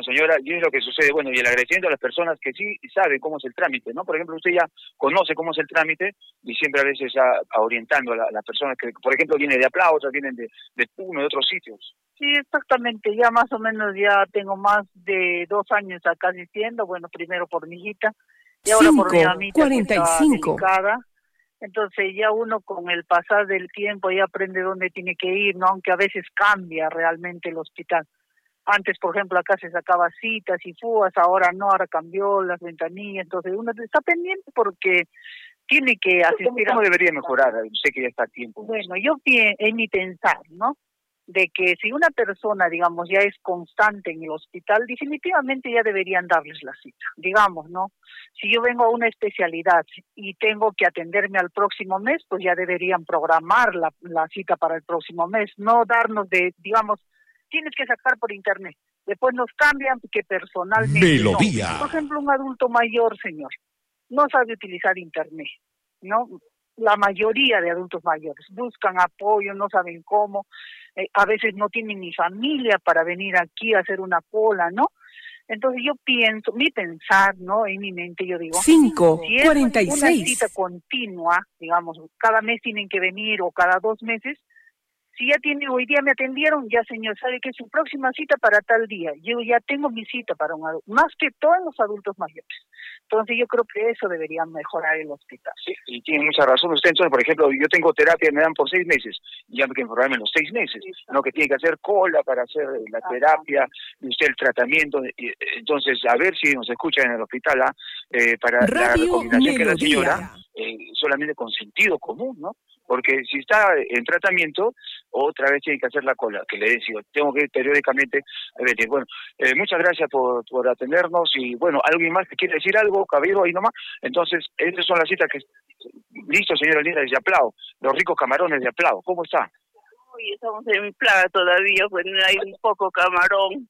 señora, y es lo que sucede, bueno, y el agradecimiento a las personas que sí saben cómo es el trámite, ¿no? Por ejemplo, usted ya conoce cómo es el trámite y siempre a veces está orientando a las personas que, por ejemplo, vienen de Aplao, otras vienen de Puno, de otros sitios. Sí, exactamente, ya más o menos ya tengo más de 2 años acá asistiendo, bueno, primero por mi hijita y ahora por mi mamita que está delicada. Entonces ya uno con el pasar del tiempo ya aprende dónde tiene que ir, ¿no? Aunque a veces cambia realmente el hospital. Antes, por ejemplo, acá se sacaba citas y fugas, ahora no, ahora cambió las ventanillas, entonces uno está pendiente porque tiene que asistir. ¿Cómo debería mejorar? Sé que ya está a tiempo. Bueno, yo en mi pensar, ¿no? De que si una persona, digamos, ya es constante en el hospital, definitivamente ya deberían darles la cita, digamos, ¿no? Si yo vengo a una especialidad y tengo que atenderme al próximo mes, pues ya deberían programar la cita para el próximo mes, no darnos digamos, tienes que sacar por internet, después nos cambian que personalmente Melodía. No. Por ejemplo, un adulto mayor, señor, no sabe utilizar internet, ¿no? La mayoría de adultos mayores buscan apoyo, no saben cómo, a veces no tienen ni familia para venir aquí a hacer una cola, ¿no? Entonces yo pienso, mi pensar, ¿no? En mi mente yo digo, 5:46. Si es una cita continua, digamos, cada mes tienen que venir o cada 2 meses, si ya hoy día me atendieron, ya señor, sabe que es su próxima cita para tal día. Yo ya tengo mi cita para un adulto, más que todos los adultos mayores. Entonces yo creo que eso debería mejorar el hospital. Sí, y tiene mucha razón usted. Entonces, por ejemplo, yo tengo terapia, me dan por 6 meses, y ya me que informarme en los 6 meses, ¿no? Que tiene que hacer cola para hacer la terapia, y usted el tratamiento. Entonces, a ver si nos escuchan en el hospital, para la recomendación que la señora, solamente con sentido común, ¿no? Porque si está en tratamiento, otra vez tiene que hacer la cola, que le decía, tengo que ir periódicamente a ver. Bueno, muchas gracias por atendernos y bueno, ¿alguien más que quiere decir algo, caballero, ahí nomás? Entonces, estas son las citas que... Listo, señora Linda, desde Aplao, los ricos camarones de Aplao, ¿cómo está? Uy, estamos en plaga todavía, pues hay un poco camarón.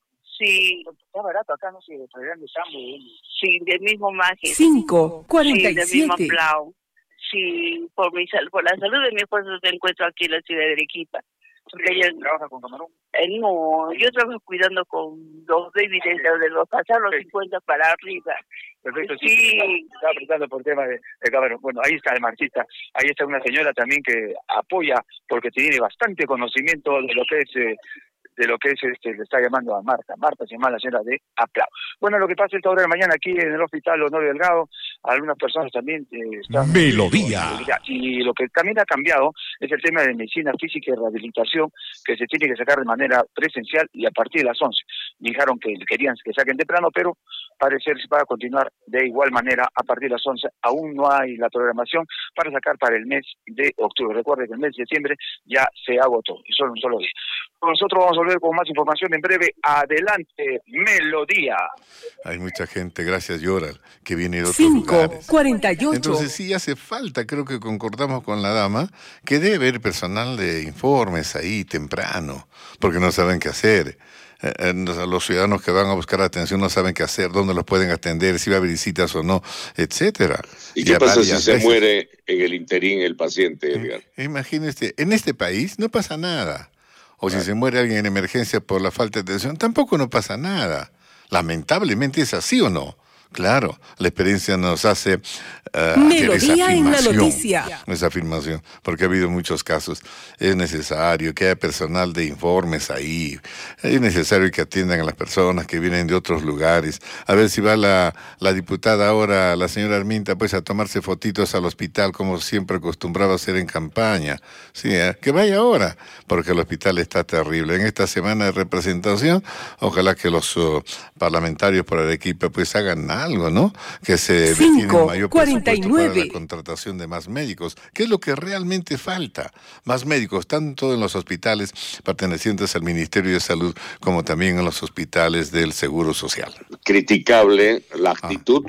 Sí. Está barato acá, no sé, traerán de Sambo. Sí, del mismo mágico. 5:47. Sí, del mismo Aplao. Sí, por la salud de mi esposo te encuentro aquí en la ciudad de Arequipa. Porque ella trabaja con camarón. No, yo trabajo cuidando con los babies de los pasados los 50 para arriba. Perfecto, sí. Estaba preguntando por el tema de camarón. Bueno, ahí está el marxista, ahí está una señora también que apoya porque tiene bastante conocimiento de lo que es... le está llamando a Marta se llama la señora de Aplao. Bueno, lo que pasa esta hora de la mañana aquí en el hospital Honorio Delgado, algunas personas también están... Melodía. Y lo que también ha cambiado es el tema de medicina física y rehabilitación, que se tiene que sacar de manera presencial y a partir de las 11. Dijeron que querían que saquen temprano, pero parece que va a continuar de igual manera a partir de las 11. Aún no hay la programación para sacar para el mes de octubre. Recuerde que el mes de septiembre ya se agotó, y solo un solo día. Nosotros vamos a volver con más información en breve. Adelante, Melodía. Hay mucha gente, gracias Yoral, que viene de otros lugares. 5:48. Entonces sí hace falta, creo que concordamos con la dama, que debe haber personal de informes ahí temprano, porque no saben qué hacer. Los ciudadanos que van a buscar atención no saben qué hacer, dónde los pueden atender, si va a haber visitas o no, etcétera. ¿Y qué pasa si se muere en el interín el paciente, Edgar? Imagínese, en este país no pasa nada. O si se muere alguien en emergencia por la falta de atención, tampoco no pasa nada. Lamentablemente es así o no. Claro, la experiencia nos hace Melodía en la noticia. Esa afirmación, porque ha habido muchos casos. Es necesario que haya personal de informes ahí. Es necesario que atiendan a las personas que vienen de otros lugares. A ver si va la diputada ahora, la señora Arminta, pues a tomarse fotitos al hospital, como siempre acostumbraba a hacer en campaña. Sí, que vaya ahora, porque el hospital está terrible. En esta semana de representación, ojalá que los parlamentarios por Arequipa pues hagan algo, ¿no? Que se destine mayor presupuesto para la contratación de más médicos, que es lo que realmente falta. Más médicos, tanto en los hospitales pertenecientes al Ministerio de Salud, como también en los hospitales del Seguro Social. Criticable la actitud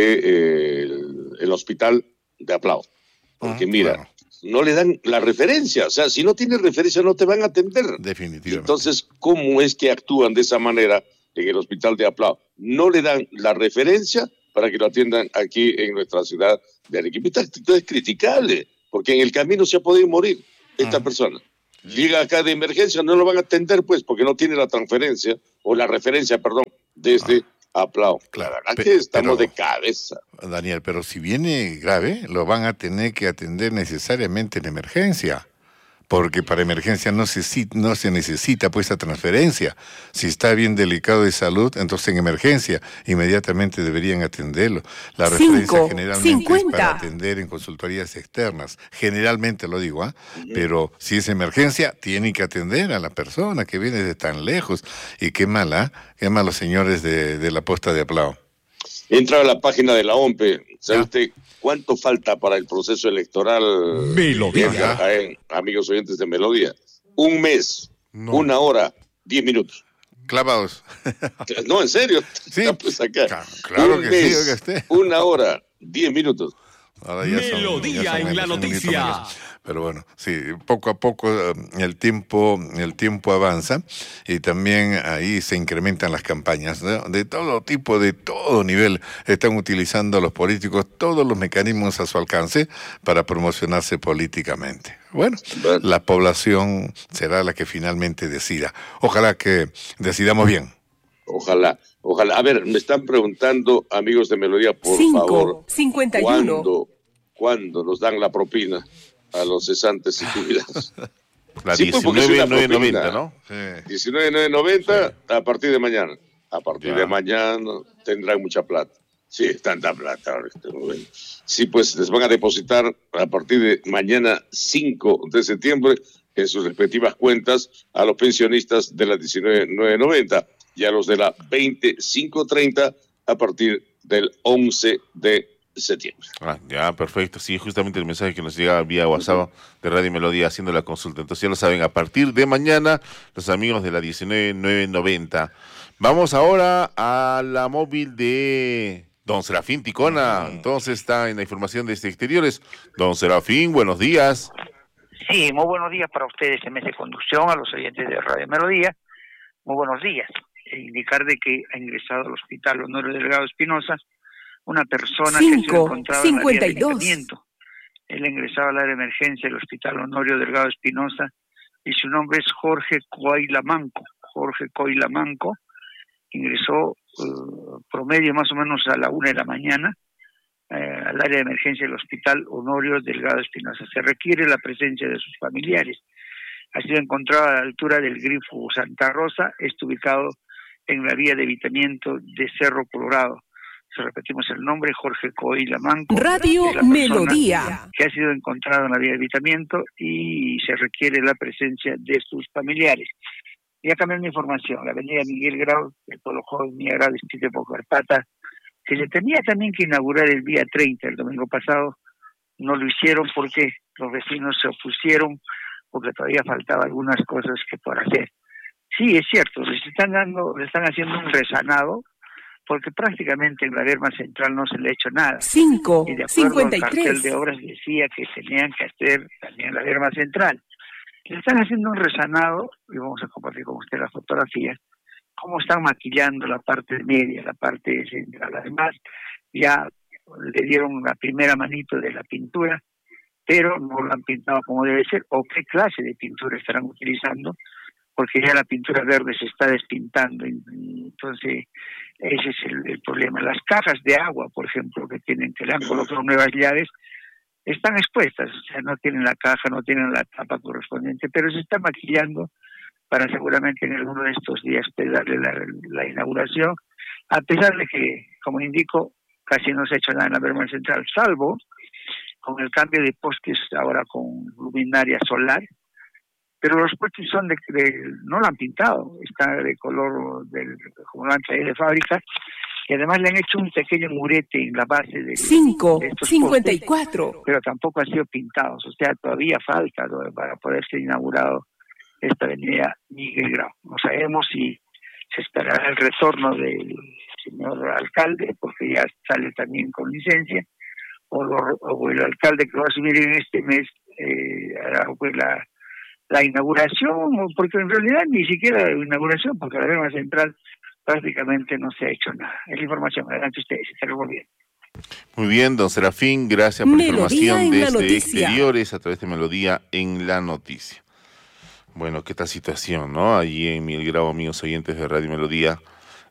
del hospital de Aplao. Porque mira, claro, no le dan la referencia. O sea, si no tienes referencia no te van a atender. Definitivamente. Entonces, ¿cómo es que actúan de esa manera en el hospital de Aplao? No le dan la referencia para que lo atiendan aquí en nuestra ciudad de Arequipa. Esta actitud es criticable, porque en el camino se ha podido morir esta persona. Llega acá de emergencia, no lo van a atender pues, porque no tiene la transferencia, o la referencia, perdón, desde Aplao. Claro, La verdad que estamos de cabeza. Daniel, pero si viene grave, lo van a tener que atender necesariamente en emergencia. Porque para emergencia no se necesita pues esa transferencia. Si está bien delicado de salud, entonces en emergencia inmediatamente deberían atenderlo. La referencia generalmente es para atender en consultorías externas. Generalmente lo digo, pero si es emergencia, tienen que atender a la persona que viene de tan lejos. Y qué mal los señores de la posta de Aplao. Entra a la página de la OMPE. ¿Sabe usted cuánto falta para el proceso electoral? Melodía. Amigos oyentes de Melodía. 1 mes, 1 hora, 10 minutos. Clavados. No, en serio. Sí. Pues acá. Claro que sí, oiga usted. 1 hora, 10 minutos. Ahora ya Melodía en la noticia. Pero bueno, sí, poco a poco el tiempo avanza y también ahí se incrementan las campañas, ¿no? De todo tipo, de todo nivel. Están utilizando los políticos todos los mecanismos a su alcance para promocionarse políticamente. Bueno, la población será la que finalmente decida. Ojalá que decidamos bien. Ojalá. A ver, me están preguntando, amigos de Melodía, por favor, 51. ¿cuándo nos dan la propina a los cesantes y jubilados? La sí, 19,990, ¿no? Sí. 19,990 a partir de mañana. A partir de mañana tendrán mucha plata. Sí, tanta plata ahora en este momento. Sí, pues les van a depositar a partir de mañana 5 de septiembre en sus respectivas cuentas a los pensionistas de la 19,990 y a los de la 2530 a partir del 11 de septiembre. Ya, perfecto. Sí, justamente el mensaje que nos llega vía WhatsApp de Radio Melodía haciendo la consulta. Entonces ya lo saben, a partir de mañana, los amigos de la 19,990. Vamos ahora a la móvil de don Serafín Ticona. Entonces está en la información de exteriores. Don Serafín, buenos días. Sí, muy buenos días para ustedes en mesa de conducción, a los oyentes de Radio Melodía. Muy buenos días. Indicar de que ha ingresado al Hospital Honorio Delgado Espinosa una persona que ha sido encontrada en la vía de medicamento. Él ha ingresado al área de emergencia del Hospital Honorio Delgado Espinosa y su nombre es Jorge Coilamanco. Jorge Coilamanco ingresó promedio más o menos a la 1 de la mañana al área de emergencia del Hospital Honorio Delgado Espinosa. Se requiere la presencia de sus familiares. Ha sido encontrado a la altura del Grifo Santa Rosa, está ubicado en la vía de evitamiento de Cerro Colorado. Si repetimos el nombre, Jorge Coilamanco. Radio Melodía. Que ha sido encontrado en la vía de evitamiento y se requiere la presencia de sus familiares. Ya cambiando información, la avenida Miguel Grau, el pueblo joven Miguel Grau, distrito de Pocarpata, que se tenía también que inaugurar el día 30, el domingo pasado, no lo hicieron porque los vecinos se opusieron, porque todavía faltaba algunas cosas que por hacer. Sí, es cierto, le están haciendo un resanado, porque prácticamente en la Berma Central no se le ha hecho nada. 5, y de acuerdo 53. al cartel de obras decía que tenían que hacer también la Berma Central. Le están haciendo un resanado, y vamos a compartir con usted las fotografías, cómo están maquillando la parte media, la parte central. Además, ya le dieron la primera manito de la pintura, pero no la han pintado como debe ser, o qué clase de pintura estarán utilizando, porque ya la pintura verde se está despintando. Entonces, ese es el problema. Las cajas de agua, por ejemplo, que le han colocado nuevas llaves, están expuestas, o sea, no tienen la caja, no tienen la tapa correspondiente, pero se está maquillando para seguramente en alguno de estos días darle la inauguración, a pesar de que, como indico, casi no se ha hecho nada en la Berma Central, salvo con el cambio de postes ahora con luminaria solar, pero los postes son no lo han pintado, está de color como lo han traído de fábrica, y además le han hecho un pequeño murete en la base de 5, estos 54. postes, pero tampoco han sido pintados, o sea, todavía falta para poder ser inaugurado esta avenida Miguel Grau. No sabemos si se esperará el retorno del señor alcalde, porque ya sale también con licencia, o el alcalde que va a asumir en este mes hará pues la inauguración, porque en realidad ni siquiera la inauguración, porque la Berma Central prácticamente no se ha hecho nada. Es la información. Adelante ustedes, se lo bien. Muy bien, don Serafín, gracias por la Melodía información en la desde noticia. exteriores a través de Melodía en la noticia. Bueno, qué tal situación, ¿no? Allí en Miguel Grau, amigos oyentes de Radio Melodía,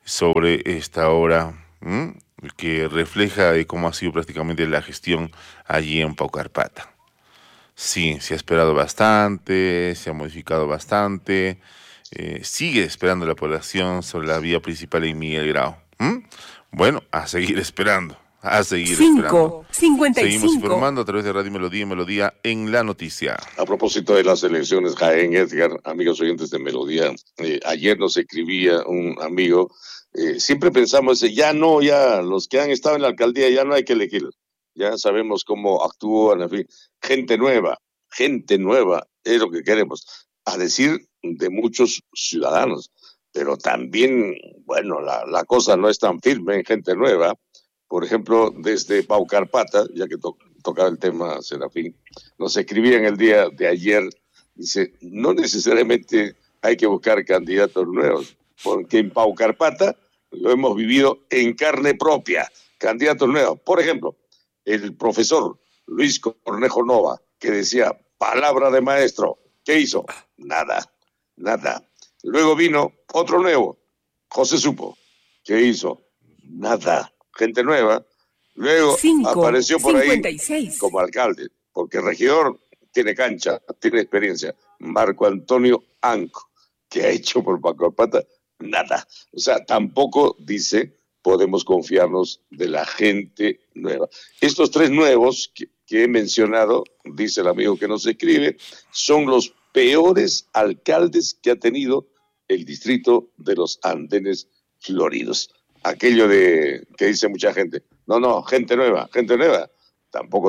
sobre esta hora, que refleja cómo ha sido prácticamente la gestión allí en Paucarpata. Sí, se ha esperado bastante, se ha modificado bastante, sigue esperando la población sobre la vía principal en Miguel Grau. Bueno, a seguir esperando, a seguir esperando. 5:55. Seguimos informando a través de Radio Melodía y Melodía en la noticia. A propósito de las elecciones, Jaén, Edgar, amigos oyentes de Melodía, ayer nos escribía un amigo, siempre pensamos, ya los que han estado en la alcaldía ya no hay que elegir, ya sabemos cómo actúan, en fin, gente nueva es lo que queremos, a decir de muchos ciudadanos, pero también, bueno, la cosa no es tan firme en gente nueva. Por ejemplo, desde Paucarpata, ya que tocaba el tema Serafín, nos escribía en el día de ayer, dice, no necesariamente hay que buscar candidatos nuevos, porque en Paucarpata lo hemos vivido en carne propia, candidatos nuevos. Por ejemplo, el profesor Luis Cornejo Nova, que decía, palabra de maestro, ¿qué hizo? Nada. Luego vino otro nuevo, José Supo, ¿qué hizo? Nada. Gente nueva. Luego apareció por 56. Ahí como alcalde, porque el regidor tiene cancha, tiene experiencia. Marco Antonio Anco, ¿qué ha hecho por Paucarpata? Nada. O sea, tampoco, dice, podemos confiarnos de la gente nueva. Estos tres nuevos que he mencionado, dice el amigo que nos escribe, son los peores alcaldes que ha tenido el distrito de los Andenes Floridos. Aquello de que dice mucha gente, no, gente nueva, tampoco,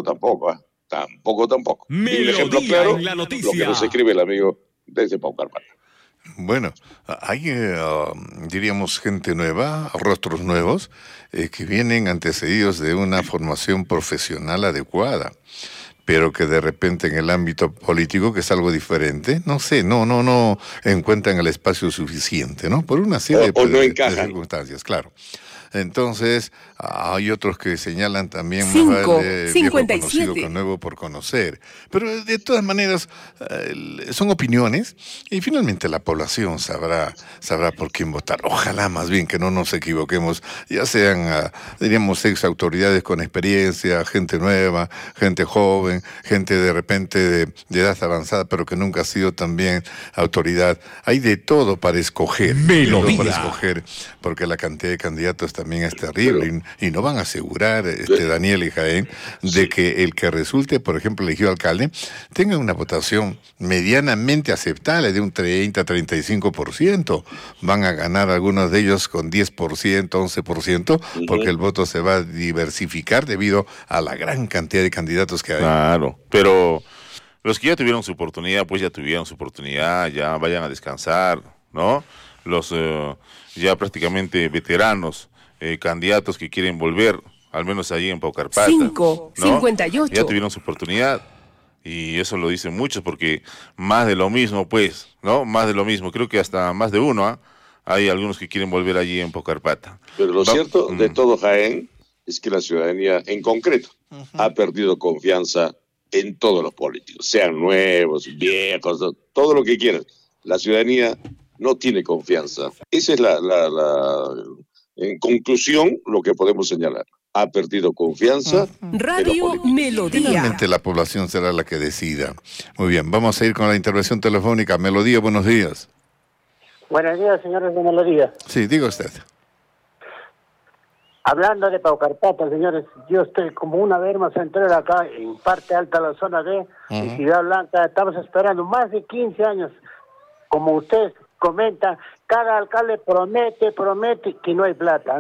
Y un ejemplo claro, lo que nos escribe el amigo desde Paucarpata. Bueno, hay, diríamos, gente nueva, rostros nuevos, que vienen antecedidos de una formación profesional adecuada, pero que de repente en el ámbito político, que es algo diferente, no encuentran el espacio suficiente, ¿no? Por una serie de circunstancias, claro. Entonces, hay otros que señalan también más vale viejo conocido que nuevo por conocer. Pero de todas maneras, son opiniones y finalmente la población sabrá por quién votar. Ojalá más bien que no nos equivoquemos, ya sean, diríamos, ex autoridades con experiencia, gente nueva, gente joven, gente de repente de edad avanzada, pero que nunca ha sido también autoridad. Hay de todo para escoger. Porque la cantidad de candidatos también es terrible y no van a asegurar, Daniel y Jaén, de que el que resulte, por ejemplo, elegido alcalde, tenga una votación medianamente aceptable de un 30-35%. Van a ganar algunos de ellos con 10%, 11%, porque el voto se va a diversificar debido a la gran cantidad de candidatos que hay. Claro, pero los que ya tuvieron su oportunidad, pues ya tuvieron su oportunidad, ya vayan a descansar, ¿no? Los ya prácticamente veteranos, candidatos que quieren volver, al menos allí en Paucarpata, 5:58. Ya tuvieron su oportunidad y eso lo dicen muchos porque más de lo mismo, pues, ¿no? Más de lo mismo, creo que hasta más de uno, hay algunos que quieren volver allí en Paucarpata. Pero lo cierto de todo, Jaén, es que la ciudadanía en concreto ha perdido confianza en todos los políticos, sean nuevos, viejos, todo lo que quieran. La ciudadanía no tiene confianza. Esa es en conclusión, lo que podemos señalar. Ha perdido confianza. Radio Melodía. Finalmente la población será la que decida. Muy bien, vamos a ir con la intervención telefónica. Melodía, buenos días. Buenos días, señores de Melodía. Sí, diga usted. Hablando de Paucarpata, señores, yo estoy como una berma central acá, en parte alta de la zona D, en Ciudad Blanca. Estamos esperando más de 15 años. Como usted comenta, cada alcalde promete que no hay plata.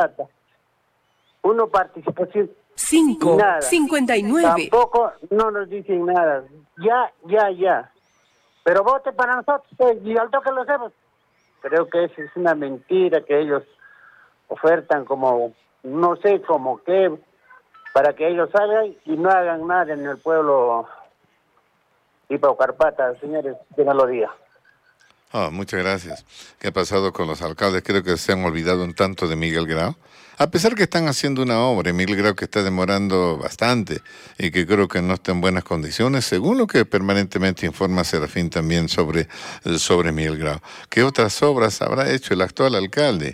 Uno participación 5:59. Tampoco no nos dicen nada. Ya. Pero vote para nosotros, pues, y al toque lo hacemos. Creo que esa es una mentira que ellos ofertan como, no sé, como qué, para que ellos salgan y no hagan nada en el pueblo y Paucarpata, señores de Melodía. Muchas gracias. ¿Qué ha pasado con los alcaldes? Creo que se han olvidado un tanto de Miguel Grau. A pesar que están haciendo una obra, Miguel Grau, que está demorando bastante y que creo que no está en buenas condiciones, según lo que permanentemente informa Serafín también sobre Miguel Grau. ¿Qué otras obras habrá hecho el actual alcalde?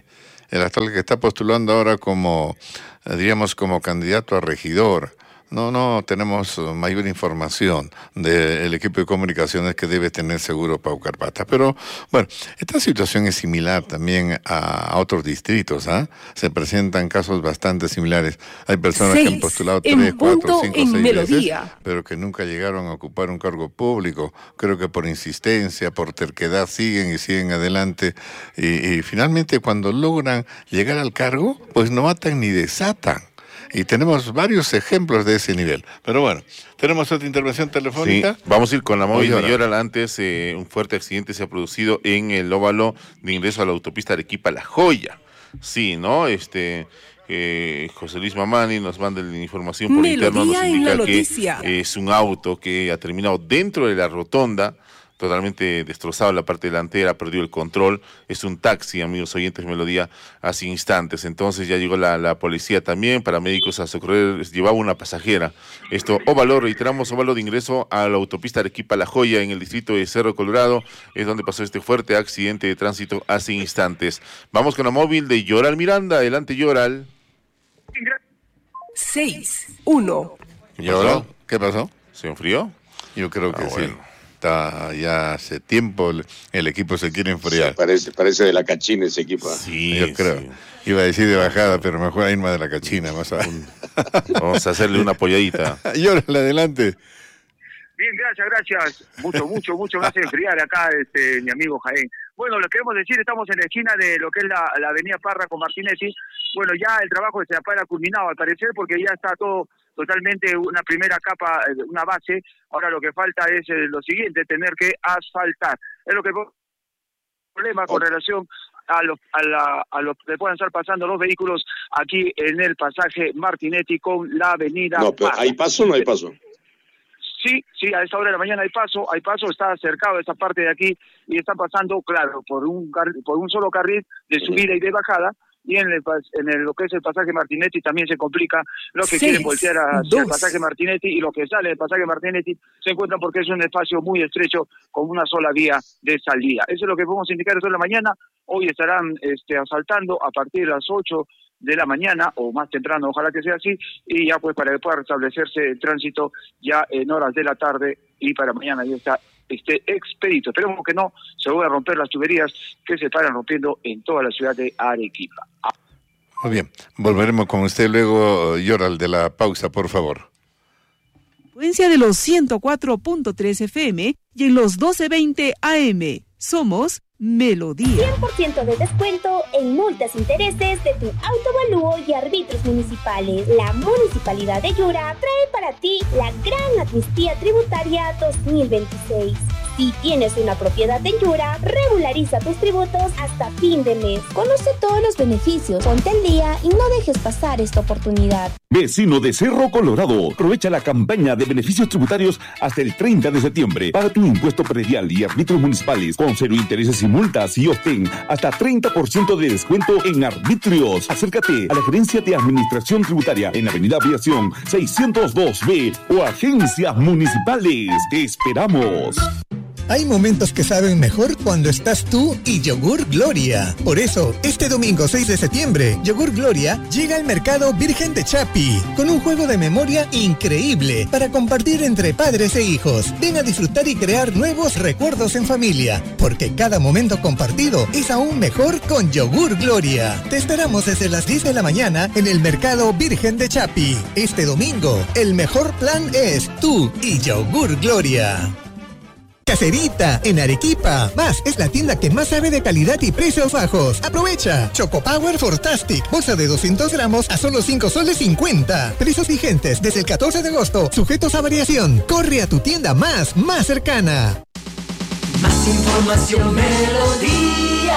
el actual que está postulando ahora como, diríamos, como candidato a regidor. No tenemos mayor información del equipo de comunicaciones que debe tener seguro Pau Carpata. Pero, bueno, esta situación es similar también a otros distritos, ¿ah? Se presentan casos bastante similares. Hay personas que han postulado 3, 4, 5, 6 veces, pero que nunca llegaron a ocupar un cargo público. Creo que por insistencia, por terquedad, siguen adelante. Y finalmente, cuando logran llegar al cargo, pues no atan ni desatan. Y tenemos varios ejemplos de ese nivel. Pero bueno, tenemos otra intervención telefónica. Sí, vamos a ir con la móvil de Yoral. Antes, un fuerte accidente se ha producido en el óvalo de ingreso a la autopista Arequipa La Joya. Sí, ¿no? José Luis Mamani nos manda la información por interno, nos indica que es un auto que ha terminado dentro de la rotonda, totalmente destrozado la parte delantera, perdió el control. Es un taxi, amigos oyentes, Melodía, hace instantes. Entonces ya llegó la policía también, paramédicos a socorrer, llevaba una pasajera. Óvalo, reiteramos, óvalo de ingreso a la autopista Arequipa La Joya en el distrito de Cerro Colorado, es donde pasó este fuerte accidente de tránsito hace instantes. Vamos con la móvil de Yoral Miranda. Adelante, Yoral. 6-1. Yoral, ¿qué pasó? ¿Se enfrió? Yo creo que sí. Ya hace tiempo el equipo se quiere enfriar. Parece de la cachina ese equipo. Sí, yo creo. Sí. Iba a decir de bajada, pero mejor a irme de la cachina. Vamos a hacerle una polladita. Yoral, adelante. Bien, gracias. Mucho me hace enfriar acá mi amigo Jaén. Bueno, lo queremos decir, estamos en la esquina de lo que es la avenida Parra con Martinetti. Bueno, ya el trabajo de Seapar ha culminado al parecer porque ya está todo totalmente una primera capa, una base. Ahora lo que falta es lo siguiente, tener que asfaltar. Es lo que problema con relación a los que puedan estar pasando los vehículos aquí en el pasaje Martinetti con la avenida No, pero ¿hay paso o no hay paso? Sí, a esta hora de la mañana hay paso, está cercado esta parte de aquí y está pasando, claro, por un solo carril de subida y de bajada, y en lo que es el pasaje Martinetti también se complica. Los que quieren voltear hacia el pasaje Martinetti y los que salen del pasaje Martinetti se encuentran porque es un espacio muy estrecho con una sola vía de salida. Eso es lo que podemos indicar toda la mañana. Hoy estarán asfaltando a partir de las 8 de la mañana o más temprano, ojalá que sea así, y ya pues para que pueda restablecerse el tránsito ya en horas de la tarde y para mañana ya está expedito. Esperemos que no se vuelvan a romper las tuberías que se paran rompiendo en toda la ciudad de Arequipa. Muy bien, volveremos con usted luego, Yoral, de la pausa, por favor. Frecuencia de los 104.3 FM y en los 1220 AM. Somos Melodía. 100% de descuento en multas e intereses de tu autoavalúo y árbitros municipales. La Municipalidad de Yura trae para ti la Gran Amnistía Tributaria 2026. Si tienes una propiedad en Yura, regulariza tus tributos hasta fin de mes. Conoce todos los beneficios, ponte al día y no dejes pasar esta oportunidad. Vecino de Cerro Colorado, aprovecha la campaña de beneficios tributarios hasta el 30 de septiembre. Paga tu impuesto predial y árbitros municipales con 0 intereses y multas y obtén hasta 30% de descuento en arbitrios. Acércate a la Gerencia de Administración Tributaria en Avenida Aviación 602B o agencias municipales. Te esperamos. Hay momentos que saben mejor cuando estás tú y Yogur Gloria. Por eso, este domingo 6 de septiembre, Yogur Gloria llega al mercado Virgen de Chapi con un juego de memoria increíble para compartir entre padres e hijos. Ven a disfrutar y crear nuevos recuerdos en familia, porque cada momento compartido es aún mejor con Yogur Gloria. Te esperamos desde las 10 de la mañana en el mercado Virgen de Chapi. Este domingo, el mejor plan es tú y Yogur Gloria. Caserita, en Arequipa. Más es la tienda que más sabe de calidad y precios bajos. Aprovecha. Choco Power Fortastic. Bolsa de 200 gramos a solo 5 soles 50. Precios vigentes desde el 14 de agosto. Sujetos a variación. Corre a tu tienda más cercana. Más información, Melodía.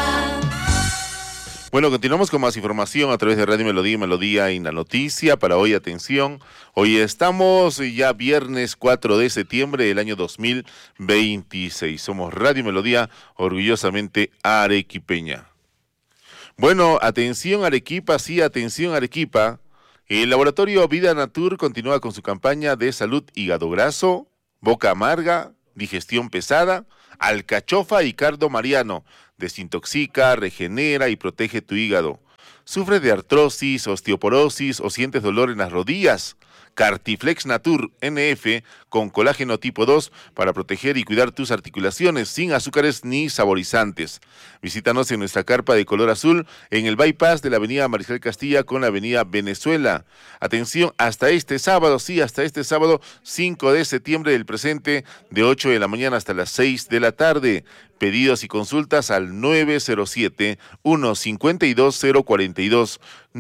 Bueno, continuamos con más información a través de Radio Melodía y Melodía y la noticia. Para hoy, atención, hoy estamos ya viernes 4 de septiembre del año 2026. Somos Radio Melodía, orgullosamente arequipeña. Bueno, atención Arequipa, sí, atención Arequipa. El laboratorio Vida Natur continúa con su campaña de salud hígado graso, boca amarga, digestión pesada, alcachofa y cardo mariano. Desintoxica, regenera y protege tu hígado. ¿Sufres de artrosis, osteoporosis o sientes dolor en las rodillas? Cartiflex Natur NF con colágeno tipo 2 para proteger y cuidar tus articulaciones sin azúcares ni saborizantes. Visítanos en nuestra carpa de color azul en el bypass de la avenida Mariscal Castilla con la avenida Venezuela. Atención, hasta este sábado 5 de septiembre del presente, de 8 de la mañana hasta las 6 de la tarde. Pedidos y consultas al 907-152-042,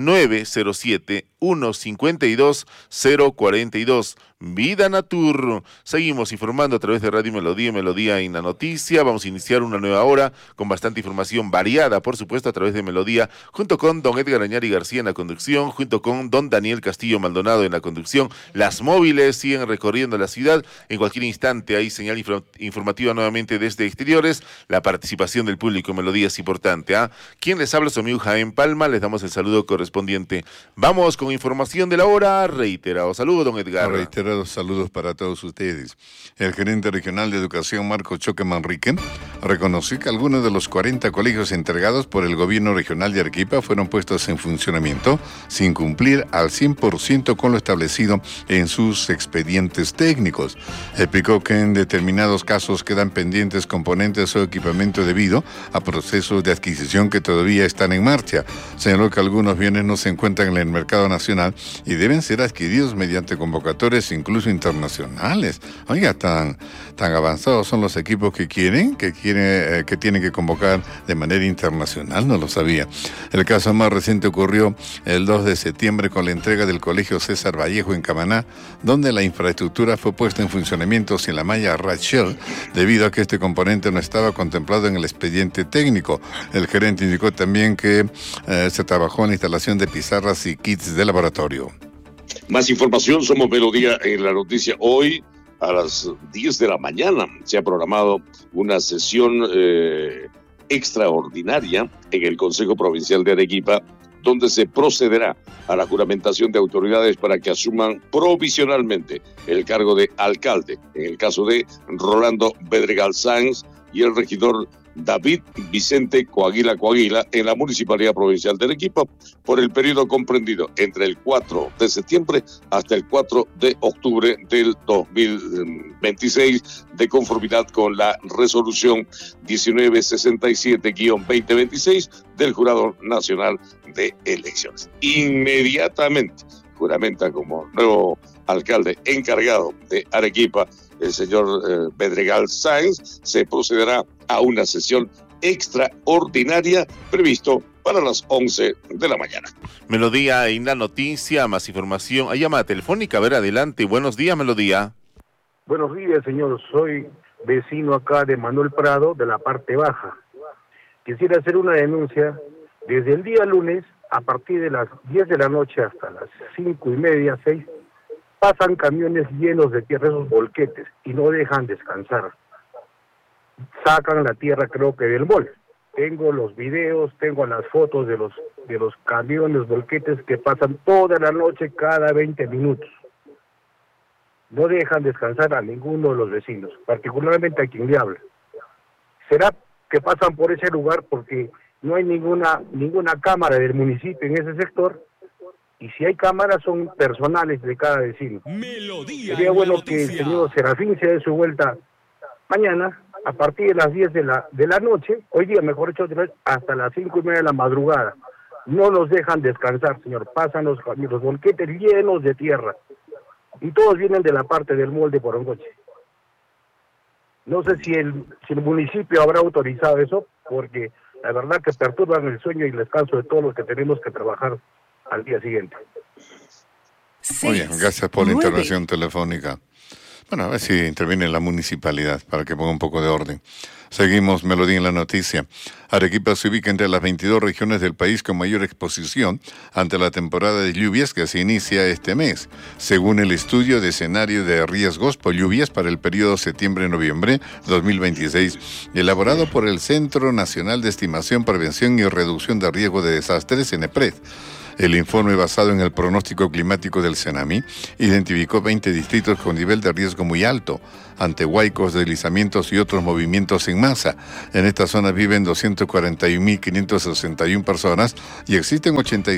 907-152-042. Vida Natur. Seguimos informando a través de Radio Melodía y Melodía en la Noticia. Vamos a iniciar una nueva hora con bastante información variada, por supuesto, a través de Melodía, junto con don Edgar Añari García en la conducción, junto con don Daniel Castillo Maldonado en la conducción. Las móviles siguen recorriendo la ciudad. En cualquier instante hay señal informativa nuevamente desde exteriores. La participación del público en Melodía es importante. Quien les habla, su amigo Jaén Palma. Les damos el saludo correspondiente. Vamos con información de la hora. Reiterado saludo, don Edgar. Reiterado saludos para todos ustedes. El gerente regional de educación, Marco Choque Manrique, reconoció que algunos de los 40 colegios entregados por el gobierno regional de Arequipa fueron puestos en funcionamiento sin cumplir al 100% con lo establecido en sus expedientes técnicos. Explicó que en determinados casos quedan pendientes componentes o equipamiento debido a procesos de adquisición que todavía están en marcha. Señaló que algunos bienes no se encuentran en el mercado nacional y deben ser adquiridos mediante convocatorias incluso internacionales. Oiga, tan avanzados son los equipos que tienen que convocar de manera internacional, no lo sabía. El caso más reciente ocurrió el 2 de septiembre con la entrega del Colegio César Vallejo en Camaná, donde la infraestructura fue puesta en funcionamiento sin la malla Rachel, debido a que este componente no estaba contemplado en el expediente técnico. El gerente indicó también que se trabajó en la instalación de pizarras y kits de laboratorio. Más información, somos Melodía en la Noticia. Hoy a las 10 de la mañana se ha programado una sesión extraordinaria en el Consejo Provincial de Arequipa, donde se procederá a la juramentación de autoridades para que asuman provisionalmente el cargo de alcalde, en el caso de Rolando Bedregal Sáenz y el regidor David Vicente Coaguila en la Municipalidad Provincial de Arequipa por el periodo comprendido entre el 4 de septiembre hasta el 4 de octubre del 2026, de conformidad con la resolución 1967-2026 del Jurado Nacional de Elecciones. Inmediatamente juramenta como nuevo alcalde encargado de Arequipa el señor Bedregal Sáenz. Se procederá a una sesión extraordinaria previsto para las 11 de la mañana. Melodía en la Noticia, más información. Hay llamada telefónica, a ver, adelante. Buenos días, Melodía. Buenos días, señor. Soy vecino acá de Manuel Prado, de la parte baja. Quisiera hacer una denuncia. Desde el día lunes, a partir de las 10 de la noche hasta las 5:30, 6, pasan camiones llenos de tierra, esos volquetes, y no dejan descansar. Sacan la tierra, creo que del mol. Tengo los videos, tengo las fotos de los camiones, volquetes que pasan toda la noche, cada 20 minutos. No dejan descansar a ninguno de los vecinos, particularmente a quien le habla. ¿Será que pasan por ese lugar porque no hay ninguna cámara del municipio en ese sector? Y si hay cámaras, son personales de cada vecino. Melodía. Sería bueno que el señor Serafín se dé su vuelta mañana, a partir de las 10 de la noche, hoy día, mejor dicho, hasta las 5:30 de la madrugada. No nos dejan descansar, señor. Pasan los volquetes llenos de tierra. Y todos vienen de la parte del molde Porongoche. No sé si el municipio habrá autorizado eso, porque la verdad que perturban el sueño y el descanso de todos los que tenemos que trabajar al día siguiente. Muy bien, gracias por la intervención telefónica. Bueno, a ver si interviene la municipalidad para que ponga un poco de orden. Seguimos, Melodía en la Noticia. Arequipa se ubica entre las 22 regiones del país con mayor exposición ante la temporada de lluvias que se inicia este mes. Según el estudio de escenario de riesgos por lluvias para el periodo septiembre-noviembre 2026, elaborado por el Centro Nacional de Estimación, Prevención y Reducción de Riesgo de Desastres, CENEPRED. El informe, basado en el pronóstico climático del CENAMI, identificó 20 distritos con nivel de riesgo muy alto ante huaicos, deslizamientos y otros movimientos en masa. En estas zonas viven 241.561 personas y existen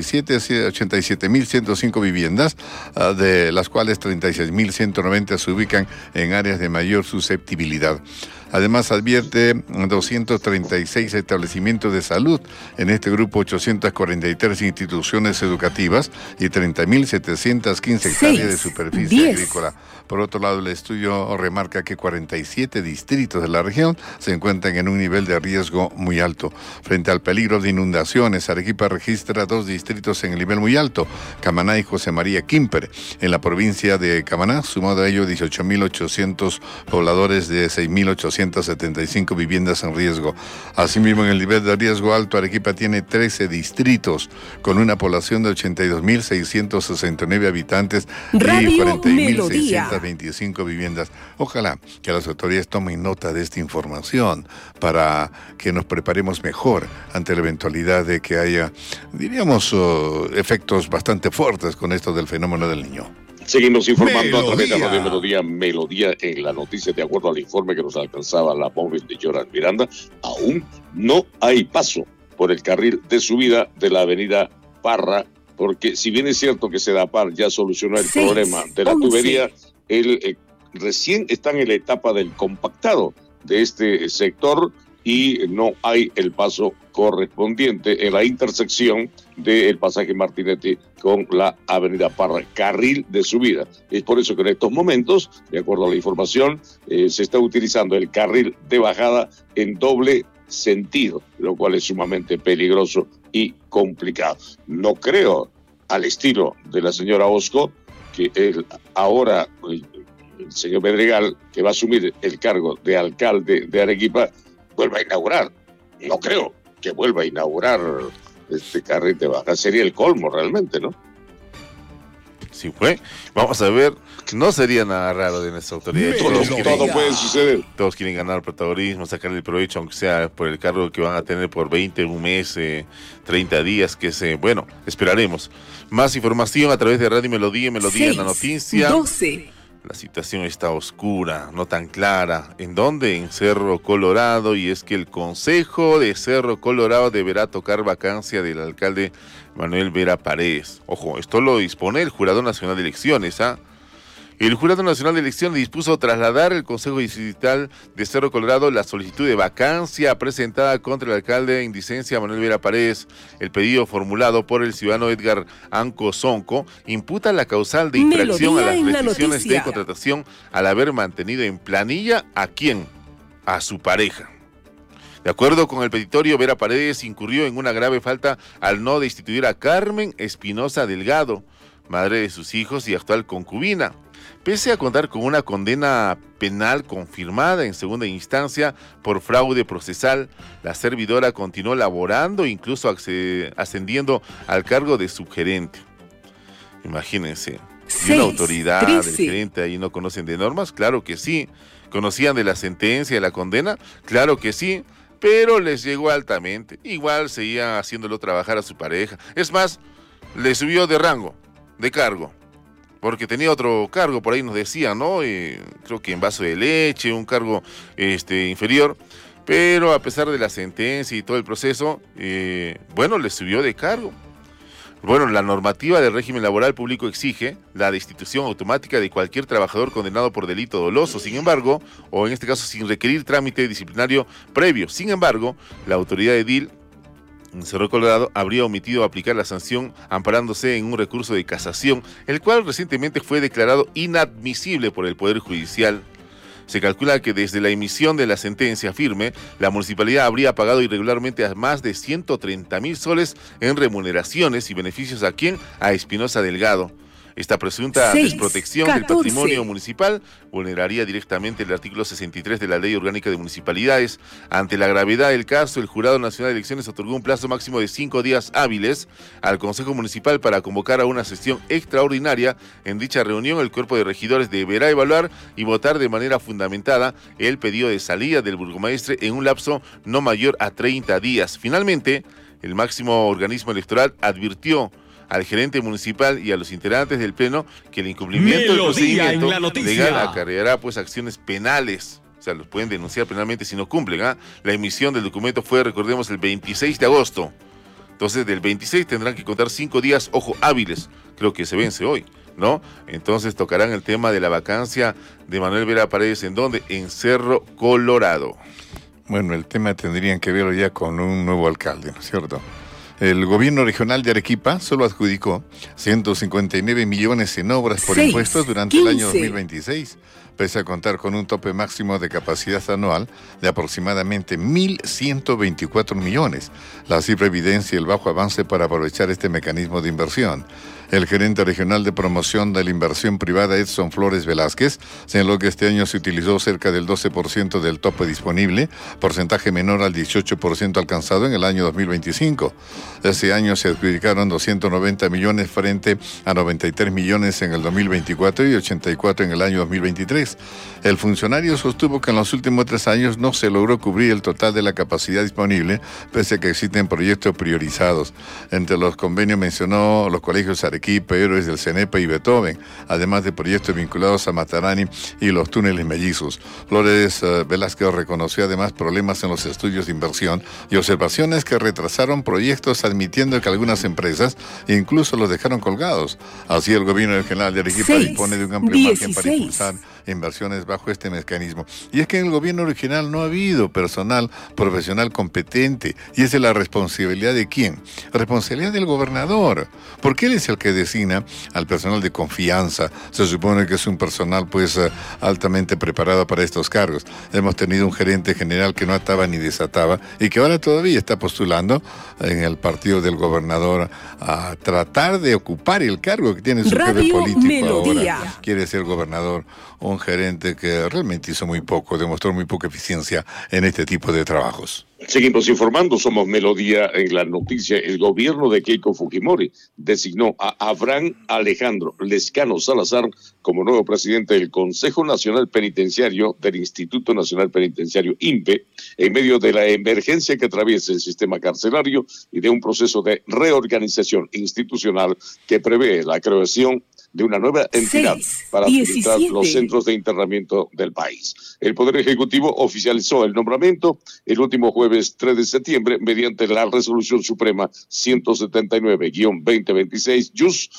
87.105 viviendas, de las cuales 36.190 se ubican en áreas de mayor susceptibilidad. Además, advierte 236 establecimientos de salud, en este grupo 843 instituciones educativas y 30.715 hectáreas de superficie agrícola. Por otro lado, el estudio remarca que 47 distritos de la región se encuentran en un nivel de riesgo muy alto. Frente al peligro de inundaciones, Arequipa registra 2 distritos en el nivel muy alto, Camaná y José María Quimper. En la provincia de Camaná, sumado a ello 18.800 pobladores de 6.875 viviendas en riesgo. Asimismo, en el nivel de riesgo alto, Arequipa tiene 13 distritos con una población de 82.669 habitantes y 40.625 viviendas. Ojalá que las autoridades tomen nota de esta información para que nos preparemos mejor ante la eventualidad de que haya, diríamos, efectos bastante fuertes con esto del fenómeno del Niño. Seguimos informando a través de Radio Melodía en la noticia. De acuerdo al informe que nos alcanzaba la móvil de Joran Miranda, aún no hay paso por el carril de subida de la avenida Parra, porque si bien es cierto que Sedapar ya solucionó el problema de la tubería, recién están en la etapa del compactado de este sector y no hay el paso correspondiente en la intersección del pasaje Martinetti con la avenida Parra, carril de subida. Es por eso que en estos momentos, de acuerdo a la información, se está utilizando el carril de bajada en doble sentido, lo cual es sumamente peligroso y complicado. No creo, al estilo de la señora Osco, que el señor Pedregal, que va a asumir el cargo de alcalde de Arequipa, vuelva a inaugurar. No creo que vuelva a inaugurar este carril de baja. Sería el colmo realmente, ¿no? Sí fue. Vamos a ver, no sería nada raro de nuestra autoridad. Todo puede suceder. Todos quieren ganar protagonismo, sacarle el provecho, aunque sea por el cargo que van a tener por 20, un mes, 30 días, que bueno, esperaremos. Más información a través de Radio Melodía, en la noticia. 12. La situación está oscura, no tan clara. ¿En dónde? En Cerro Colorado, y es que el Consejo de Cerro Colorado deberá tocar vacancia del alcalde Manuel Vera Paredes. Ojo, esto lo dispone el Jurado Nacional de Elecciones, El Jurado Nacional de Elecciones dispuso trasladar al Consejo Distrital de Cerro Colorado la solicitud de vacancia presentada contra el alcalde en licencia Manuel Vera Paredes. El pedido formulado por el ciudadano Edgar Anco Zonco imputa la causal de infracción a las restricciones de contratación al haber mantenido en planilla ¿a quién? A su pareja. De acuerdo con el petitorio, Vera Paredes incurrió en una grave falta al no destituir a Carmen Espinosa Delgado, madre de sus hijos y actual concubina. Pese a contar con una condena penal confirmada en segunda instancia por fraude procesal, la servidora continuó laborando, incluso ascendiendo al cargo de subgerente. Imagínense, ¿y una autoridad del gerente ahí no conocen de normas? Claro que sí. ¿Conocían de la sentencia, de la condena? Claro que sí, pero les llegó altamente. Igual seguía haciéndolo trabajar a su pareja. Es más, le subió de rango, de cargo. Porque tenía otro cargo, por ahí nos decían, ¿no? Creo que en vaso de leche, un cargo inferior. Pero a pesar de la sentencia y todo el proceso, le subió de cargo. Bueno, la normativa del régimen laboral público exige la destitución automática de cualquier trabajador condenado por delito doloso, sin embargo, o en este caso sin requerir trámite disciplinario previo. Sin embargo, la autoridad edil en Cerro Colorado habría omitido aplicar la sanción amparándose en un recurso de casación, el cual recientemente fue declarado inadmisible por el Poder Judicial. Se calcula que desde la emisión de la sentencia firme, la municipalidad habría pagado irregularmente a más de 130.000 soles en remuneraciones y beneficios ¿a quién? A Espinosa Delgado. Esta presunta desprotección del patrimonio municipal vulneraría directamente el artículo 63 de la Ley Orgánica de Municipalidades. Ante la gravedad del caso, el Jurado Nacional de Elecciones otorgó un plazo máximo de 5 días hábiles al Consejo Municipal para convocar a una sesión extraordinaria. En dicha reunión, el cuerpo de regidores deberá evaluar y votar de manera fundamentada el pedido de salida del burgomaestre en un lapso no mayor a 30 días. Finalmente, el máximo organismo electoral advirtió al gerente municipal y a los integrantes del pleno que el incumplimiento del procedimiento legal acarreará pues acciones penales. O sea, los pueden denunciar penalmente si no cumplen. La emisión del documento fue, recordemos, el 26 de agosto. Entonces, del 26 tendrán que contar 5 días, ojo, hábiles. Creo que se vence hoy, ¿no? Entonces tocarán el tema de la vacancia de Manuel Vera Paredes. ¿En dónde? En Cerro Colorado. Bueno, el tema tendrían que verlo ya con un nuevo alcalde, ¿no es cierto? El gobierno regional de Arequipa solo adjudicó 159 millones en obras por impuestos durante el año 2026, pese a contar con un tope máximo de capacidad anual de aproximadamente 1.124 millones. La cifra evidencia el bajo avance para aprovechar este mecanismo de inversión. El gerente regional de promoción de la inversión privada, Edson Flores Velázquez, señaló que este año se utilizó cerca del 12% del tope disponible, porcentaje menor al 18% alcanzado en el año 2025. Ese año se adjudicaron 290 millones frente a 93 millones en el 2024 y 84 en el año 2023. El funcionario sostuvo que en los últimos 3 años no se logró cubrir el total de la capacidad disponible, pese a que existen proyectos priorizados. Entre los convenios mencionó los colegios Arequipa, Héroes del Cenepa y Beethoven, además de proyectos vinculados a Matarani y los túneles mellizos. Flores Velázquez reconoció además problemas en los estudios de inversión y observaciones que retrasaron proyectos, admitiendo que algunas empresas incluso los dejaron colgados. Así, el gobierno regional de Arequipa dispone de un amplio margen para impulsar inversiones bajo este mecanismo. Y es que en el gobierno regional no ha habido personal profesional competente. ¿Y esa es la responsabilidad de quién? Responsabilidad del gobernador, porque él es el que designa al personal de confianza. Se supone que es un personal pues altamente preparado para estos cargos. Hemos tenido un gerente general que no ataba ni desataba y que ahora todavía está postulando en el partido del gobernador a tratar de ocupar el cargo que tiene su jefe político ahora. Quiere ser gobernador. Un gerente que realmente hizo muy poco, demostró muy poca eficiencia en este tipo de trabajos. Seguimos informando, somos Melodía en la noticia. El gobierno de Keiko Fujimori designó a Abraham Alejandro Lescano Salazar como nuevo presidente del Consejo Nacional Penitenciario del Instituto Nacional Penitenciario INPE, en medio de la emergencia que atraviesa el sistema carcelario y de un proceso de reorganización institucional que prevé la creación de una nueva entidad para administrar los centros de internamiento del país. El Poder Ejecutivo oficializó el nombramiento el último jueves 3 de septiembre mediante la Resolución Suprema 179-2026.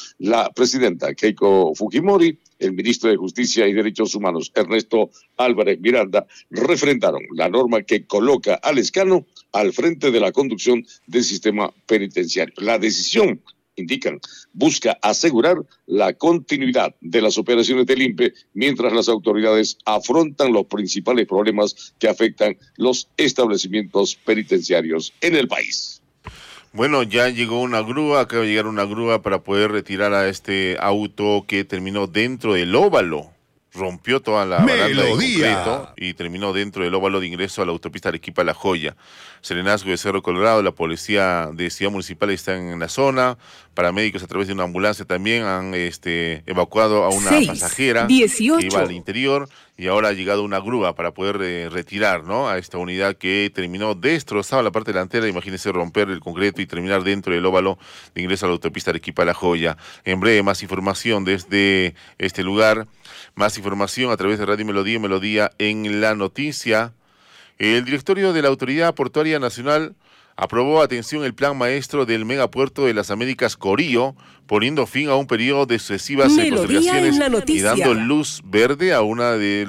La presidenta Keiko Fujimori, el ministro de Justicia y Derechos Humanos Ernesto Álvarez Miranda refrendaron la norma que coloca a Lescano al frente de la conducción del sistema penitenciario. La decisión, indican, busca asegurar la continuidad de las operaciones del INPE mientras las autoridades afrontan los principales problemas que afectan los establecimientos penitenciarios en el país. Bueno, ya llegó una grúa, acaba de llegar una grúa para poder retirar a este auto que terminó dentro del óvalo. Rompió toda la baranda de concreto y terminó dentro del óvalo de ingreso a la autopista Arequipa La Joya. Serenazgo de Cerro Colorado, la policía de Ciudad Municipal está en la zona. Paramédicos a través de una ambulancia también han evacuado a una pasajera 18. Que iba al interior y ahora ha llegado una grúa para poder retirar, ¿no?, a esta unidad que terminó destrozada la parte delantera. Imagínense romper el concreto y terminar dentro del óvalo de ingreso a la autopista Arequipa La Joya. En breve, más información desde este lugar. Más información a través de Radio Melodía, Melodía en la noticia. El directorio de la Autoridad Portuaria Nacional aprobó, atención, el plan maestro del megapuerto de las Américas Corío, poniendo fin a un periodo de sucesivas postergaciones y dando luz verde a uno de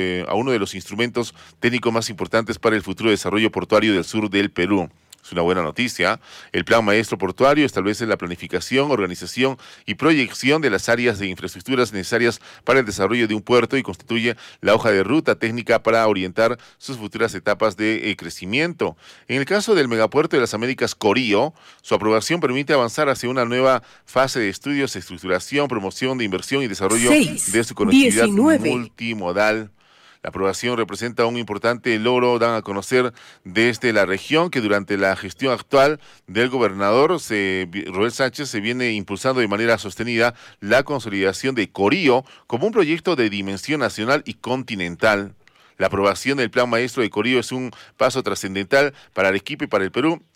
los instrumentos técnicos más importantes para el futuro desarrollo portuario del sur del Perú. Es una buena noticia. El Plan Maestro Portuario establece la planificación, organización y proyección de las áreas de infraestructuras necesarias para el desarrollo de un puerto y constituye la hoja de ruta técnica para orientar sus futuras etapas de crecimiento. En el caso del megapuerto de las Américas Corío, su aprobación permite avanzar hacia una nueva fase de estudios, estructuración, promoción de inversión y desarrollo de su conectividad multimodal. La aprobación representa un importante logro, dan a conocer desde la región, que durante la gestión actual del gobernador Roel Sánchez se viene impulsando de manera sostenida la consolidación de Corío como un proyecto de dimensión nacional y continental. La aprobación del Plan Maestro de Corío es un paso trascendental para Arequipa y para el Perú,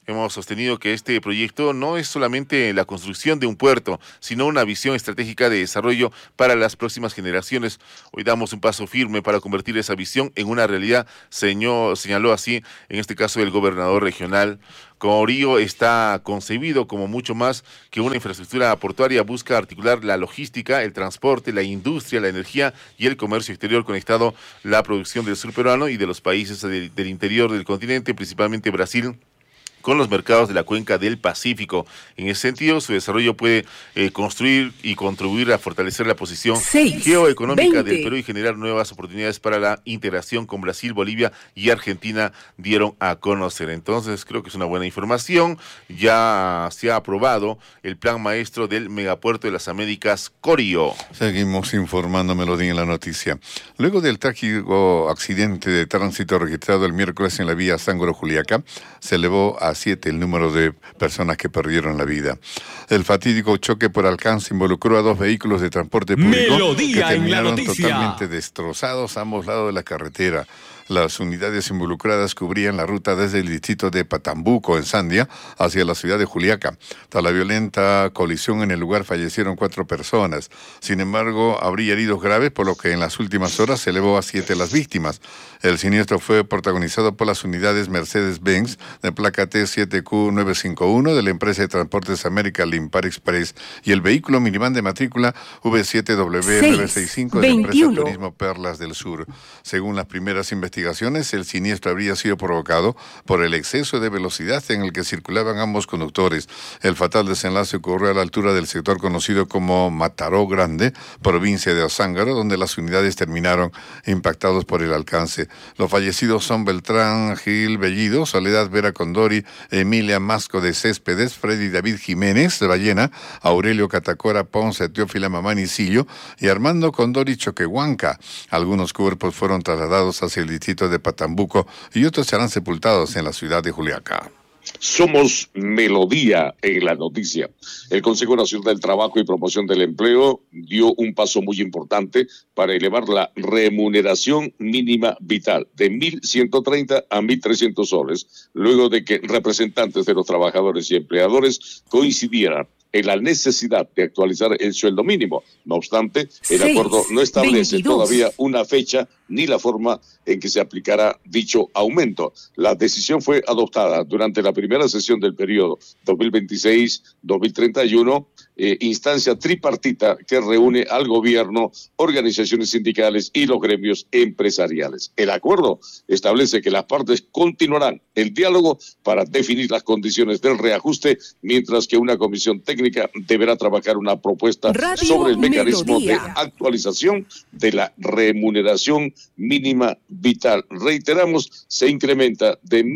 hemos sostenido que este proyecto no es solamente la construcción de un puerto, sino una visión estratégica de desarrollo para las próximas generaciones. Hoy damos un paso firme para convertir esa visión en una realidad, señaló así, en este caso, el gobernador regional. Corio está concebido como mucho más que una infraestructura portuaria. Busca articular la logística, el transporte, la industria, la energía y el comercio exterior, conectado la producción del sur peruano y de los países del interior del continente, principalmente Brasil, con los mercados de la cuenca del Pacífico. En ese sentido, su desarrollo puede construir y contribuir a fortalecer la posición geoeconómica del Perú y generar nuevas oportunidades para la integración con Brasil, Bolivia y Argentina, dieron a conocer. Entonces, creo que es una buena información. Ya se ha aprobado el plan maestro del Megapuerto de las Américas, Corio. Seguimos informando, Melodía, en la noticia. Luego del trágico accidente de tránsito registrado el miércoles en la vía Sángaro-Juliaca, se elevó a 7 el número de personas que perdieron la vida. El fatídico choque por alcance involucró a 2 vehículos de transporte público Melodía que terminaron en la noticia. totalmente destrozados a ambos lados de la carretera. Las unidades involucradas cubrían la ruta desde el distrito de Patambuco, en Sandia, hacia la ciudad de Juliaca. Tras la violenta colisión en el lugar fallecieron 4 personas. Sin embargo, habría heridos graves, por lo que en las últimas horas se elevó a 7 las víctimas. El siniestro fue protagonizado por las unidades Mercedes-Benz de placa T7Q951 de la empresa de transportes América Limpar Express y el vehículo minivan de matrícula V7W965 de la empresa Turismo Perlas del Sur. Según las primeras investigaciones, el siniestro habría sido provocado por el exceso de velocidad en el que circulaban ambos conductores. El fatal desenlace ocurrió a la altura del sector conocido como Mataró Grande, provincia de Ozángaro, donde las unidades terminaron impactados por el alcance. Los fallecidos son Beltrán Gil Bellido, Soledad Vera Condori, Emilia Masco de Céspedes, Freddy David Jiménez de Ballena, Aurelio Catacora Ponce, Teófila Mamanicillo y Armando Condori Choquehuanca. Algunos cuerpos fueron trasladados hacia el distrito de Patambuco y otros serán sepultados en la ciudad de Juliaca. Somos Melodía en la noticia. El Consejo Nacional del Trabajo y Promoción del Empleo dio un paso muy importante para elevar la remuneración mínima vital de 1.130 a 1.300 soles, luego de que representantes de los trabajadores y empleadores coincidieran en la necesidad de actualizar el sueldo mínimo. No obstante, el acuerdo no establece todavía una fecha ni la forma en que se aplicará dicho aumento. La decisión fue adoptada durante la primera sesión del periodo 2026-2031, instancia tripartita que reúne al gobierno, organizaciones sindicales y los gremios empresariales. El acuerdo establece que las partes continuarán el diálogo para definir las condiciones del reajuste, mientras que una comisión técnica deberá trabajar una propuesta sobre el mecanismo de actualización de la remuneración mínima vital. Reiteramos, se incrementa de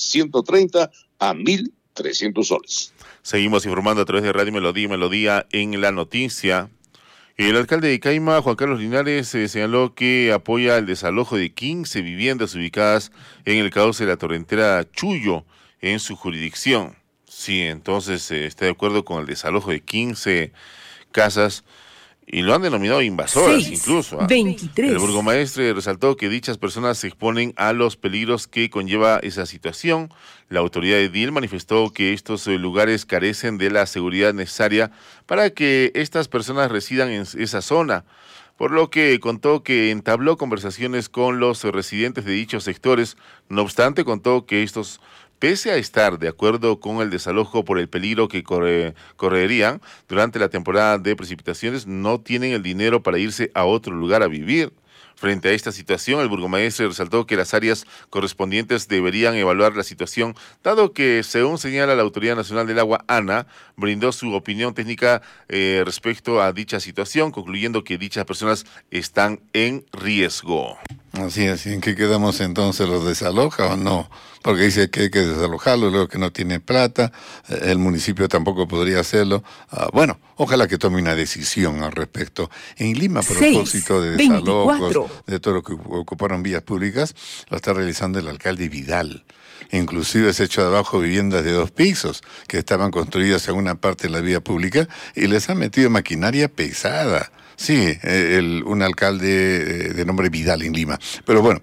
1.130 a 1.300 soles. Seguimos informando a través de Radio Melodía en la noticia. El alcalde de Caima, Juan Carlos Linares, señaló que apoya el desalojo de 15 viviendas ubicadas en el cauce de la torrentera Chuyo en su jurisdicción. Sí, entonces está de acuerdo con el desalojo de 15 casas y lo han denominado invasoras incluso. 23. El burgomaestre resaltó que dichas personas se exponen a los peligros que conlleva esa situación. La autoridad edil manifestó que estos lugares carecen de la seguridad necesaria para que estas personas residan en esa zona, por lo que contó que entabló conversaciones con los residentes de dichos sectores. No obstante, contó que estos, pese a estar de acuerdo con el desalojo por el peligro que correrían durante la temporada de precipitaciones, no tienen el dinero para irse a otro lugar a vivir. Frente a esta situación, el burgomaestre resaltó que las áreas correspondientes deberían evaluar la situación, dado que, según señala la Autoridad Nacional del Agua, ANA, brindó su opinión técnica respecto a dicha situación, concluyendo que dichas personas están en riesgo. Así es, ¿en qué quedamos entonces? ¿Los desaloja o no? Porque dice que hay que desalojarlo, luego que no tiene plata, el municipio tampoco podría hacerlo. Bueno, ojalá que tome una decisión al respecto. En Lima, a propósito de desalojos, de todo lo que ocuparon vías públicas, lo está realizando el alcalde Vidal. Inclusive se echó de abajo viviendas de 2 pisos que estaban construidas en una parte de la vía pública y les ha metido maquinaria pesada. Sí, un alcalde de nombre Vidal en Lima. Pero bueno,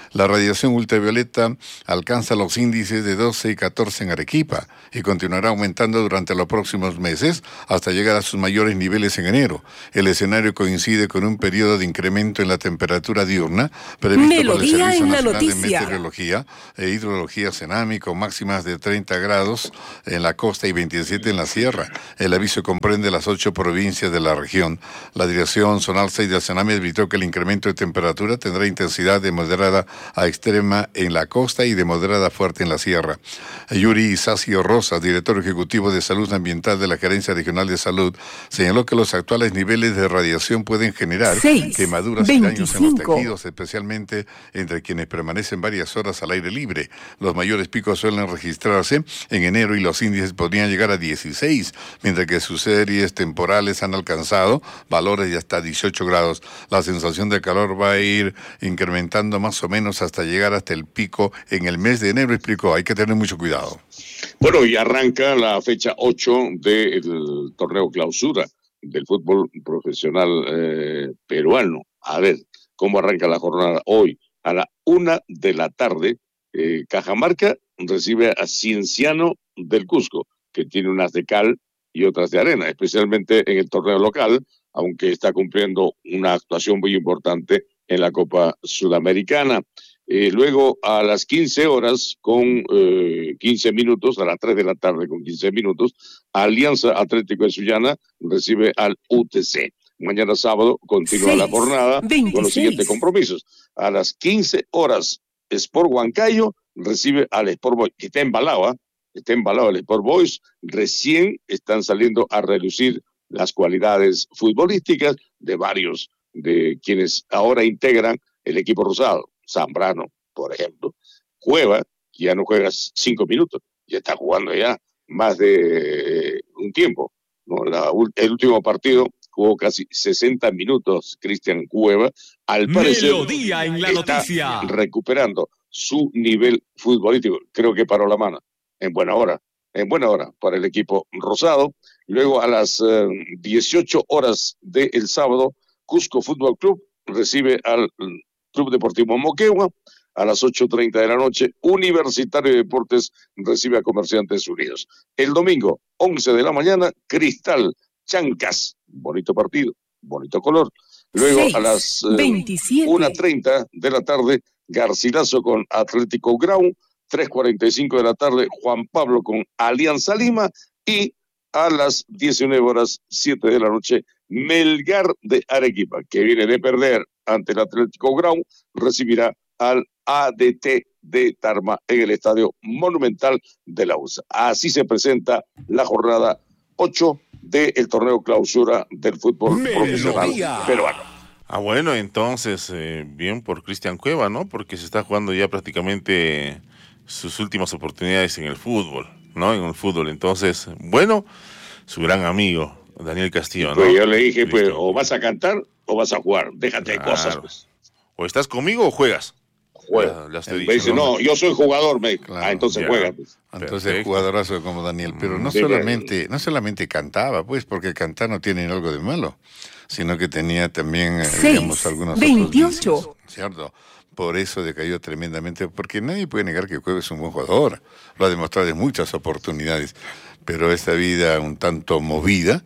La radiación ultravioleta alcanza los índices de 12 y 14 en Arequipa y continuará aumentando durante los próximos meses hasta llegar a sus mayores niveles en enero. El escenario coincide con un periodo de incremento en la temperatura diurna previsto por el Servicio Nacional de Meteorología e Hidrología Senami, con máximas de 30 grados en la costa y 27 en la sierra. El aviso comprende las 8 provincias de la región. La Dirección Zonal 6 de Senami advirtió que el incremento de temperatura tendrá intensidad de moderada a extrema en la costa y de moderada a fuerte en la sierra. Yuri Isacio Rosas, director ejecutivo de Salud Ambiental de la Gerencia Regional de Salud, señaló que los actuales niveles de radiación pueden generar quemaduras y daños en los tejidos, especialmente entre quienes permanecen varias horas al aire libre. Los mayores picos suelen registrarse en enero y los índices podrían llegar a 16, mientras que sus series temporales han alcanzado valores de hasta 18 grados. La sensación de calor va a ir incrementando más o menos hasta llegar hasta el pico en el mes de enero, explicó. Hay que tener mucho cuidado. Bueno, y arranca la fecha 8 del torneo clausura del fútbol profesional peruano. A ver, ¿cómo arranca la jornada hoy? A la 1 de la tarde, Cajamarca recibe a Cienciano del Cusco, que tiene unas de cal y otras de arena, especialmente en el torneo local, aunque está cumpliendo una actuación muy importante en la Copa Sudamericana. Luego a las 15 horas con 15 minutos, a las 3 de la tarde con 15 minutos, Alianza Atlético de Sullana recibe al UTC. Mañana sábado continúa la jornada con los siguientes compromisos. A las 15 horas, Sport Huancayo recibe al Sport Boys, que está embalado el Sport Boys. Recién están saliendo a relucir las cualidades futbolísticas de varios de quienes ahora integran el equipo rosado. Zambrano, por ejemplo. Cueva, que ya no juega 5 minutos, ya está jugando ya más de un tiempo, ¿no? El último partido jugó casi 60 minutos Cristian Cueva. Al parecer está recuperando su nivel futbolístico. Creo que paró la mano en buena hora para el equipo rosado. Luego a las 18 horas del sábado, Cusco Fútbol Club recibe al Club Deportivo Moquegua. A las 8:30 de la noche, Universitario de Deportes recibe a Comerciantes Unidos. El domingo, 11 de la mañana, Cristal Chancas. Bonito partido, bonito color. Luego a las 1:30 de la tarde, Garcilaso con Atlético Grau. 3:45 de la tarde, Juan Pablo con Alianza Lima. Y a las 19 horas, 7 de la noche, Melgar de Arequipa, que viene de perder ante el Atlético Grau, recibirá al ADT de Tarma en el Estadio Monumental de la USA. Así se presenta la jornada 8 del torneo clausura del fútbol profesional peruano. Bueno, entonces, bien por Cristian Cueva, ¿no? Porque se está jugando ya prácticamente sus últimas oportunidades en el fútbol, ¿no? En el fútbol. Entonces, bueno, su gran amigo, Daniel Castillo, ¿no? Pues yo le dije, pues, o vas a cantar o vas a jugar. Déjate de cosas, pues. O estás conmigo o juegas. Juega. Me dice, no, yo soy jugador, me. Claro, entonces juega. Pues. Entonces jugadorazo como Daniel, pero no solamente cantaba, pues, porque cantar no tiene algo de malo, sino que tenía también, digamos, algunos 28. Otros, ¿cierto? Por eso decayó tremendamente, porque nadie puede negar que Cueva es un buen jugador, lo ha demostrado en muchas oportunidades, pero esta vida un tanto movida,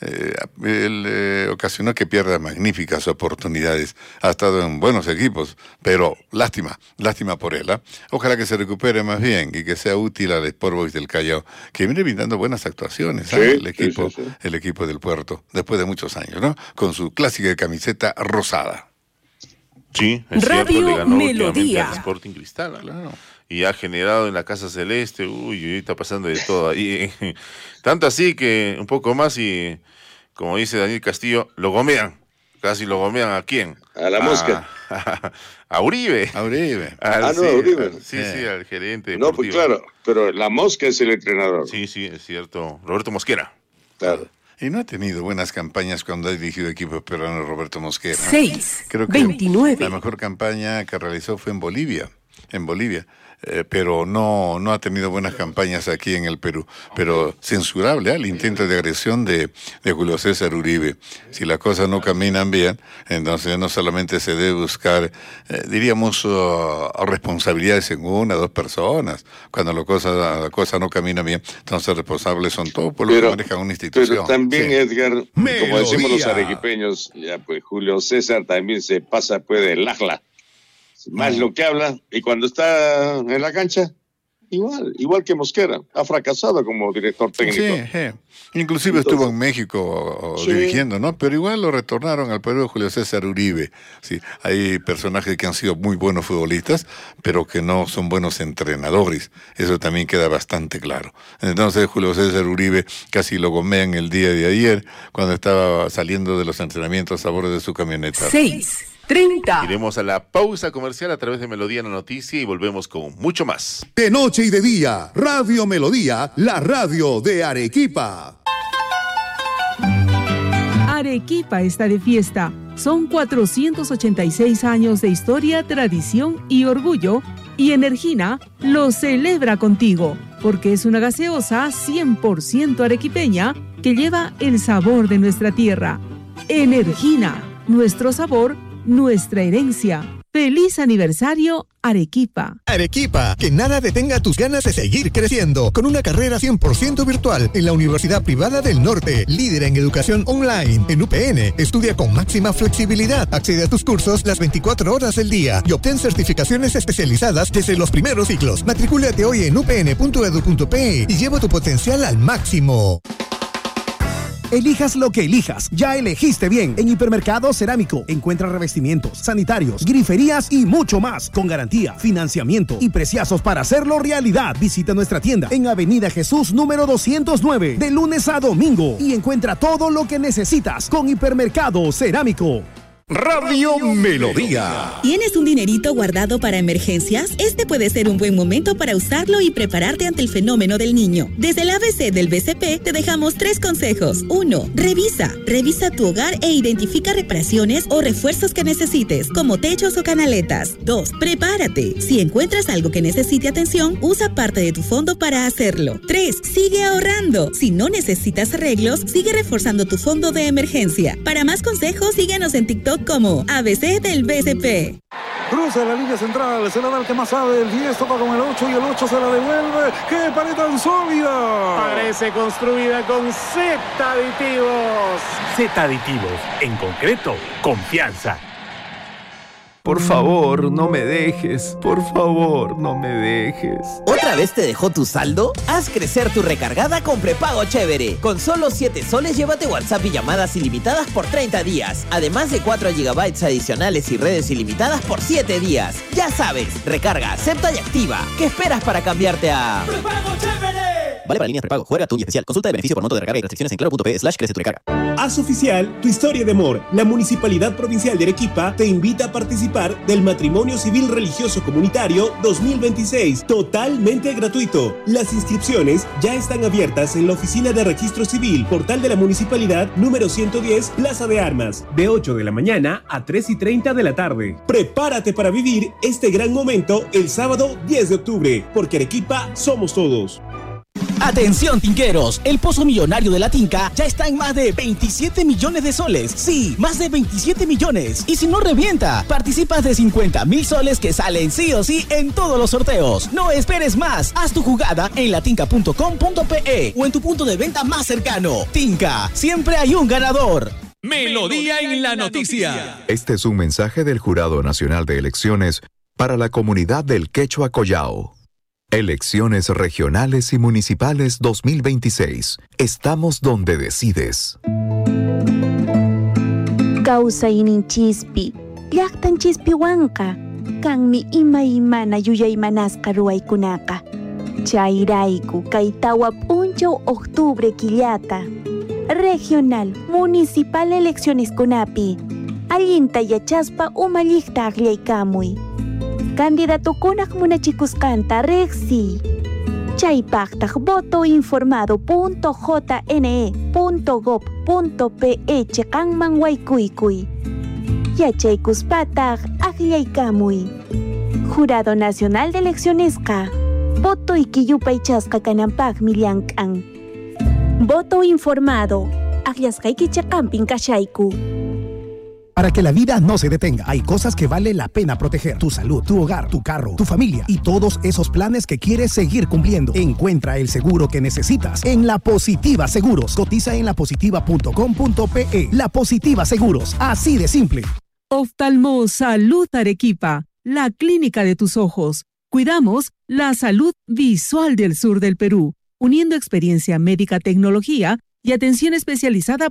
ocasionó que pierda magníficas oportunidades. Ha estado en buenos equipos, pero lástima por él, ¿eh? Ojalá que se recupere más bien y que sea útil al Sport Boys del Callao, que viene brindando buenas actuaciones, ¿eh? El equipo del Puerto, después de muchos años, ¿no? Con su clásica camiseta rosada. Sí, es Radio cierto, le ganó Melodía al Sporting Cristal, claro. Y ha generado en la Casa Celeste, está pasando de todo ahí. Tanto así que un poco más y, como dice Daniel Castillo, lo gomean. Casi lo gomean ¿a quién? A la mosca. A Uribe. A Uribe. Uribe. Sí, al gerente deportivo. No, pues claro, pero la mosca es el entrenador. Sí, es cierto. Roberto Mosquera. Claro. Y no ha tenido buenas campañas cuando ha dirigido equipos peruanos Roberto Mosquera. 6, Creo que 29. La mejor campaña que realizó fue en Bolivia. pero no ha tenido buenas campañas aquí en el Perú. Pero censurable el intento de agresión de Julio César Uribe. Si las cosas no caminan bien, entonces no solamente se debe buscar, diríamos, responsabilidades en una o dos personas. Cuando la cosa no camina bien, entonces responsables son todos por los que manejan una institución. Pero también, sí. Edgar, Melodía. Como decimos los arequipeños, ya pues Julio César también se pasa pues del ajla. Más lo que habla, y cuando está en la cancha, igual que Mosquera, ha fracasado como director técnico. Sí. Inclusive estuvo en México dirigiendo, ¿no? Pero igual lo retornaron al Perú Julio César Uribe. Sí, hay personajes que han sido muy buenos futbolistas, pero que no son buenos entrenadores. Eso también queda bastante claro. Entonces Julio César Uribe casi lo gomean el día de ayer, cuando estaba saliendo de los entrenamientos a bordo de su camioneta. 6:30. Iremos a la pausa comercial a través de Melodía en la Noticia y volvemos con mucho más. De noche y de día, Radio Melodía, la radio de Arequipa. Arequipa está de fiesta. Son 486 años de historia, tradición y orgullo. Y Energina lo celebra contigo, porque es una gaseosa 100% arequipeña que lleva el sabor de nuestra tierra. Energina, nuestro sabor, nuestra herencia. ¡Feliz aniversario, Arequipa! Arequipa, que nada detenga tus ganas de seguir creciendo. Con una carrera 100% virtual en la Universidad Privada del Norte, líder en educación online. En UPN, estudia con máxima flexibilidad. Accede a tus cursos las 24 horas del día y obtén certificaciones especializadas desde los primeros ciclos. Matricúlate hoy en upn.edu.pe y lleva tu potencial al máximo. Elijas lo que elijas, ya elegiste bien. En Hipermercado Cerámico encuentra revestimientos, sanitarios, griferías y mucho más, con garantía, financiamiento y preciazos para hacerlo realidad. Visita nuestra tienda en Avenida Jesús número 209, de lunes a domingo, y encuentra todo lo que necesitas con Hipermercado Cerámico. Radio Melodía. ¿Tienes un dinerito guardado para emergencias? Este puede ser un buen momento para usarlo y prepararte ante el fenómeno del niño. Desde el ABC del BCP te dejamos 3 consejos. 1. Revisa tu hogar e identifica reparaciones o refuerzos que necesites, como techos o canaletas. 2. Prepárate. Si encuentras algo que necesite atención, usa parte de tu fondo para hacerlo. 3. Sigue ahorrando. Si no necesitas arreglos, sigue reforzando tu fondo de emergencia. Para más consejos, síguenos en TikTok como ABC del BCP. Cruza la línea central, se la da el que más sabe, el 10 toca con el 8 y el 8 se la devuelve. ¡Qué pared tan sólida! Parece construida con Z aditivos. Z aditivos, en concreto, confianza. Por favor, no me dejes. Por favor, no me dejes. ¿Otra vez te dejó tu saldo? Haz crecer tu recargada con prepago chévere. Con solo 7 soles llévate WhatsApp y llamadas ilimitadas por 30 días. Además de 4 GB adicionales y redes ilimitadas por 7 días. Ya sabes, recarga, acepta y activa. ¿Qué esperas para cambiarte a ¡Prepago chévere! Vale para líneas prepago. Juega tú y especial. Consulta de beneficio por monto de recarga y restricciones en claro.pe/crece tu recarga. Haz oficial tu historia de amor. La Municipalidad Provincial de Arequipa te invita a participar del Matrimonio Civil Religioso Comunitario 2026, totalmente gratuito. Las inscripciones ya están abiertas en la Oficina de Registro Civil, Portal de la Municipalidad, número 110, Plaza de Armas, de 8 de la mañana a 3:30 de la tarde. Prepárate para vivir este gran momento el sábado 10 de octubre, porque Arequipa somos todos. Atención, tinqueros, el pozo millonario de la Tinca ya está en más de 27 millones de soles. Sí, más de 27 millones. Y si no revienta, participas de 50.000 soles que salen sí o sí en todos los sorteos. No esperes más. Haz tu jugada en latinca.com.pe o en tu punto de venta más cercano. Tinca, siempre hay un ganador. Melodía en la noticia. Este es un mensaje del Jurado Nacional de Elecciones para la comunidad del Quechua Collao. Elecciones regionales y municipales 2026. Estamos donde decides. Causa ininchispi, llaqtan chispiwanka, kanmi imaymana yuyaymanasqa ruwaykunaqa. Chayrayku kaytawa p'unchaw octubre killata. Regional, municipal elecciones kunapi. Allinta yachaspa umalliqta aqllaykamuy. Candidatukunaq munachikusqanta riqsiy. Chaypaqtaq votoinformado.jne.gov.pe chiqanman waykuykuy. Yachaykuspataq aqllaykamuy. Jurado Nacional de Elecciones K. Voto y Kiyupay Chasca Canampag Miliancan. Voto informado. Agliascaiki Chacampin Kashaiku. Para que la vida no se detenga, hay cosas que vale la pena proteger. Tu salud, tu hogar, tu carro, tu familia y todos esos planes que quieres seguir cumpliendo. Encuentra el seguro que necesitas en La Positiva Seguros. Cotiza en lapositiva.com.pe. La Positiva Seguros, así de simple. Oftalmo Salud Arequipa, la clínica de tus ojos. Cuidamos la salud visual del sur del Perú, uniendo experiencia médica, tecnología y atención especializada